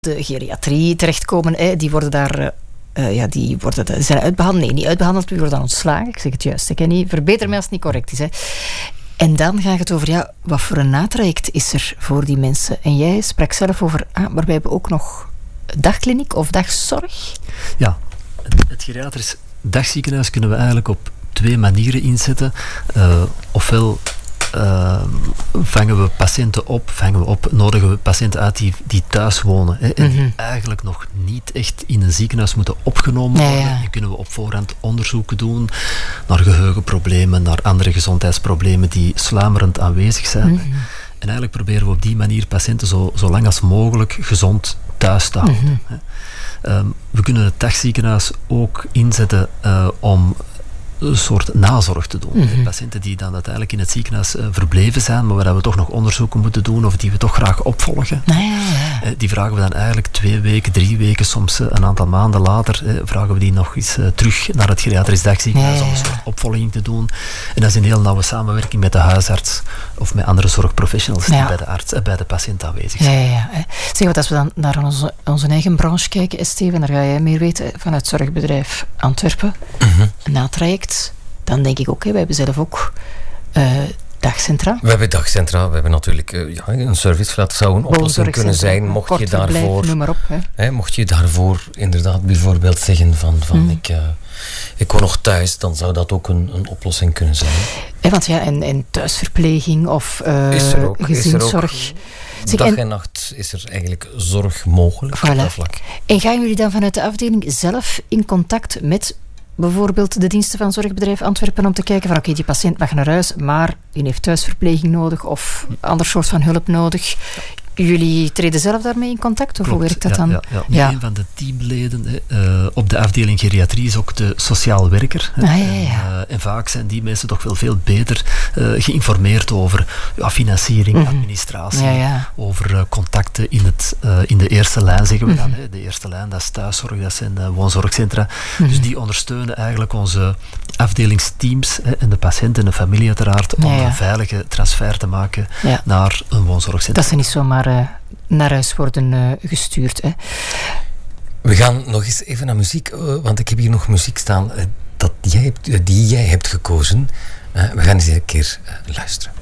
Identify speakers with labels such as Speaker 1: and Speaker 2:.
Speaker 1: de geriatrie terechtkomen. Die worden daar... zijn uitbehandeld. Nee, niet uitbehandeld, die worden dan ontslagen. Ik zeg het juist, Kenny. Verbeter mij als het niet correct is. En dan gaat het over, wat voor een natraject is er voor die mensen? En jij sprak zelf over, maar wij hebben ook nog dagkliniek of dagzorg?
Speaker 2: Ja, het geriatrisch dagziekenhuis kunnen we eigenlijk op 2 manieren inzetten. Ofwel vangen we op, nodigen we patiënten uit die thuis wonen. En die eigenlijk nog niet echt in een ziekenhuis moeten opgenomen worden. En kunnen we op voorhand onderzoeken doen naar geheugenproblemen, naar andere gezondheidsproblemen die sluimerend aanwezig zijn. En eigenlijk proberen we op die manier patiënten zo lang als mogelijk gezond thuis te houden. We kunnen het dagziekenhuis ook inzetten om een soort nazorg te doen. Patiënten die dan uiteindelijk in het ziekenhuis verbleven zijn, maar waar we toch nog onderzoeken moeten doen of die we toch graag opvolgen. Die vragen we dan eigenlijk 2 weken, 3 weken, soms een aantal maanden later, vragen we die nog eens terug naar het geriatrisch dagziekenhuis om een soort opvolging te doen. En dat is een heel nauwe samenwerking met de huisarts of met andere zorgprofessionals die bij de arts en bij de patiënt aanwezig zijn.
Speaker 1: Zeg, wat als we dan naar onze eigen branche kijken, Steven, daar ga jij meer weten, vanuit Zorgbedrijf Antwerpen, een natraject. Dan denk ik ook, wij hebben zelf ook dagcentra.
Speaker 3: We hebben dagcentra, we hebben natuurlijk een serviceflat zou een oplossing kunnen zijn. Mocht je daarvoor,
Speaker 1: noem maar op,
Speaker 3: mocht je daarvoor inderdaad bijvoorbeeld zeggen van ik woon nog thuis, dan zou dat ook een oplossing kunnen zijn.
Speaker 1: Want en thuisverpleging of gezinszorg.
Speaker 3: Dag en nacht is er eigenlijk zorg mogelijk op dat vlak.
Speaker 1: En gaan jullie dan vanuit de afdeling zelf in contact met bijvoorbeeld de diensten van Zorgbedrijf Antwerpen om te kijken van die patiënt mag naar huis, maar die heeft thuisverpleging nodig of ander soort van hulp nodig. Jullie treden zelf daarmee in contact? Of hoe werkt dat dan?
Speaker 2: Een van de teamleden op de afdeling geriatrie is ook de sociaal werker. En vaak zijn die mensen toch wel veel beter geïnformeerd over financiering, administratie, over contacten in de eerste lijn, zeggen we dan. De eerste lijn, dat is thuiszorg, dat zijn woonzorgcentra. Dus die ondersteunen eigenlijk onze afdelingsteams en de patiënt en de familie uiteraard om een veilige transfer te maken naar een woonzorgcentrum.
Speaker 1: Dat ze niet zomaar naar huis worden gestuurd.
Speaker 3: We gaan nog eens even naar muziek, want ik heb hier nog muziek staan die jij hebt gekozen. We gaan eens een keer luisteren.